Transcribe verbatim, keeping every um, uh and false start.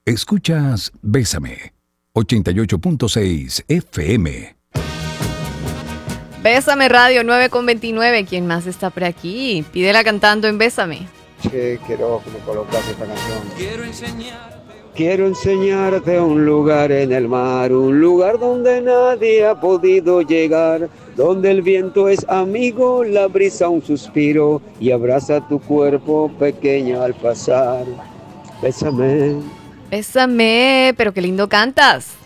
Escuchas Bésame, ochenta y ocho punto seis F M. Bésame Radio nueve con veintinueve. ¿Quién más está por aquí? Pídela cantando en Bésame. Che, quiero que me colocas esta canción. Quiero enseñarte. Quiero enseñarte un lugar en el mar, un lugar donde nadie ha podido llegar, donde el viento es amigo, la brisa un suspiro y abraza tu cuerpo pequeño al pasar. Bésame. Bésame, pero qué lindo cantas.